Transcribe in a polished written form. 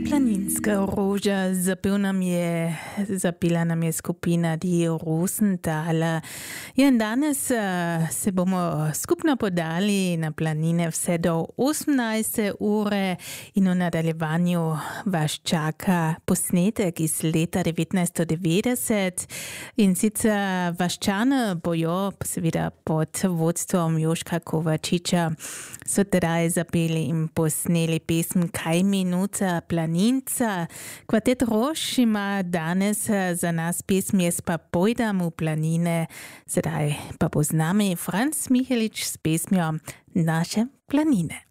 Planinska roža zapila nam je skupina Die Rosenthaler. Ja, danes se bomo skupno podali na planine vse do 18. ure in v nadaljevanju vas čaka posnetek iz leta 1990. In sicer Vaščane bojo, seveda pod vodstvom Joška Kovačiča, so tedaj zapeli in posneli pesem Kaj minuta planinca. Kvartet Rož ima danes za nas pesmi Jaz pa pojdam v planine. Sedaj pa bo z nami Franc Mihelič s pesmjo Naše planine.